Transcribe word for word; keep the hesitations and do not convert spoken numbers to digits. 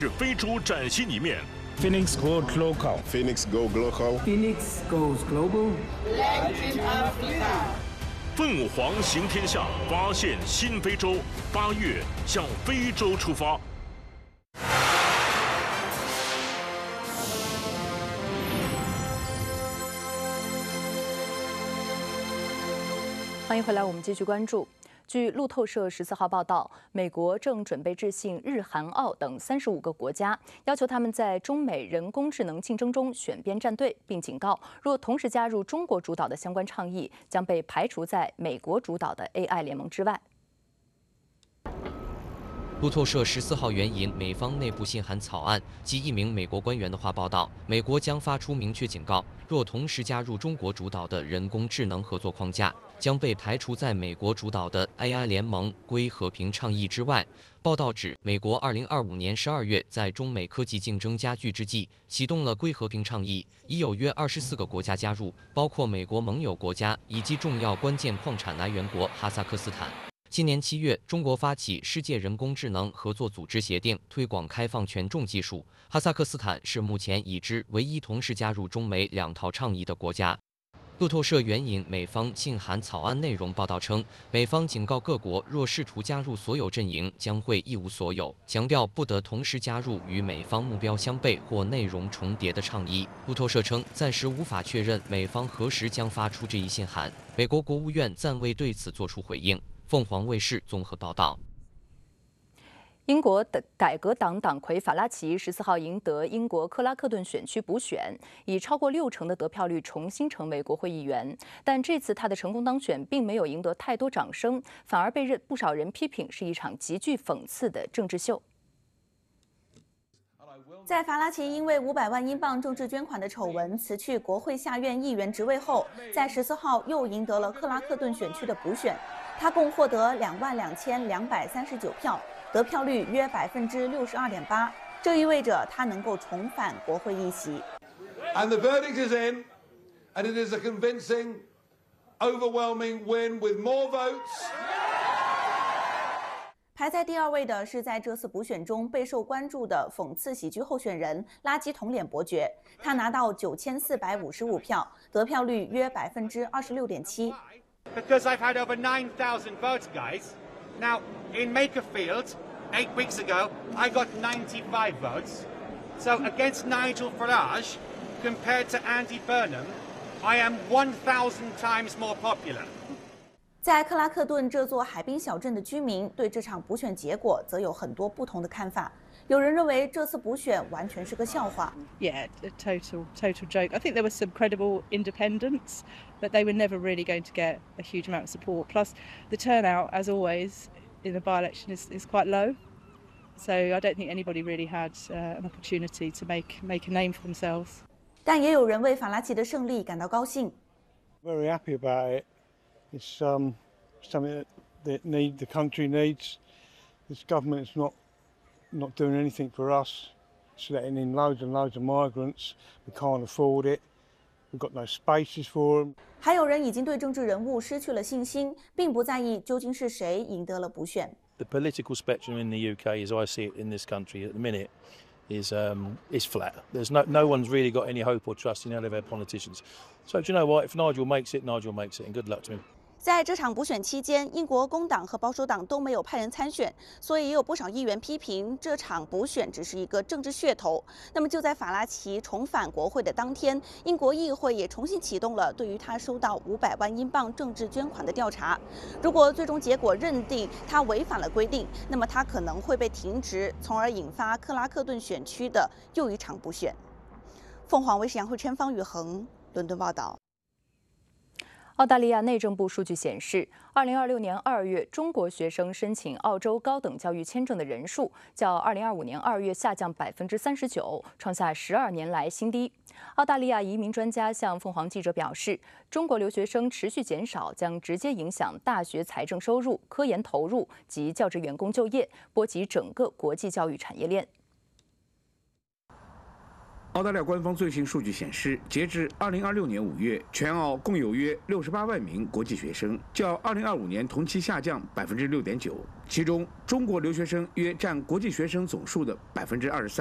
是非洲崭新一面。 Phoenix Go Global. Phoenix Go Global. Phoenix goes global. Legend Africa. 凤凰行天下，发现新非洲。八月向非洲出发。 欢迎回来，我们继续关注。 据路透社十四号报道，美国正准备致信日、韩、澳等三十五个国家，要求他们在中美人工智能竞争中选边站队，并警告，若同时加入中国主导的相关倡议，将被排除在美国主导的 A I 联盟之外。 路透社十四号援引美方内部信函草案及一名美国官员的话报道，美国将发出明确警告，若同时加入中国主导的人工智能合作框架，将被排除在美国主导的 A I 联盟归和平倡议之外。报道指，美国二零二五年十二月在中美科技竞争加剧之际，启动了归和平倡议，已有约二十四个国家加入，包括美国盟友国家以及重要关键矿产来源国哈萨克斯坦。 今年七月，中国发起世界人工智能合作组织协定，推广开放权重技术。哈萨克斯坦是目前已知唯一同时加入中美两套倡议的国家。路透社援引美方信函草案内容报道称，美方警告各国，若试图加入所有阵营，将会一无所有，强调不得同时加入与美方目标相悖或内容重叠的倡议。路透社称，暂时无法确认美方何时将发出这一信函。美国国务院暂未对此作出回应。 凤凰卫视综合报道。 英国的改革党党魁法拉奇十四号赢得英国克拉克顿选区补选，以超过六成的得票率重新成为国会议员。但这次他的成功当选并没有赢得太多掌声，反而被人不少人批评是一场极具讽刺的政治秀。 在法拉奇因为五百万英镑政治捐款的丑闻辞去国会下院议员职位后，在十四号又赢得了克拉克顿选区的补选。他共获得两万两千两百三十九票，得票率约百分之六十二点八，这意味着他能够重返国会议席。 And the verdict is in, and it is a convincing, overwhelming win with more votes. 排在第二位的是在这次补选中备受关注的讽刺喜剧候选人垃圾桶脸伯爵，他拿到九千四百五十五票，得票率约百分之二十六点七。 Because I've had over nine thousand votes, guys. Now in Makerfield, eight weeks ago, I got ninety-five votes. So against Nigel Farage, compared to Andy Burnham, I am one thousand times more popular. 在克拉克顿这座海滨小镇的居民对这场补选结果则有很多不同的看法。有人认为这次补选完全是个笑话。 Yeah, a total, total joke. I think there was some credible independents, but they were never really going to get a huge amount of support. Plus, the turnout, as always, in the by-election is, is quite low. So I don't think anybody really had uh, an opportunity to make make a name for themselves. 但也有人为法拉奇的胜利感到高兴。 Very happy about it. It's um, something that, that need the country needs. This government is not not doing anything for us. It's letting in loads and loads of migrants. We can't afford it. We've got no spaces for them. 还有人已经对政治人物失去了信心，并不在意究竟是谁赢得了补选。 The political spectrum in the U K, as I see it in this country at the minute, is um, is flat. There's no no one's really got any hope or trust in any of our politicians. So do you know what? If Nigel makes it, Nigel makes it, and good luck to him. 在这场补选期间，英国工党和保守党都没有派人参选，所以也有不少议员批评这场补选只是一个政治噱头。那么就在法拉奇重返国会的当天，英国议会也重新启动了对于他收到五百万英镑政治捐款的调查。如果最终结果认定他违反了规定，那么他可能会被停职，从而引发克拉克顿选区的又一场补选。凤凰卫视杨慧琛、方宇恒伦敦报道。 澳大利亚内政部数据显示，二零二六年二月，中国学生申请澳洲高等教育签证的人数较二零二五年二月下降百分之三十九，创下十二年来新低。澳大利亚移民专家向凤凰记者表示，中国留学生持续减少，将直接影响大学财政收入、科研投入及教职员工就业，波及整个国际教育产业链。 澳大利亚官方最新数据显示，截至二零二六年五月，全澳共有约六十八万名国际学生，较二零二五年同期下降百分之六点九。其中，中国留学生约占国际学生总数的百分之二十三。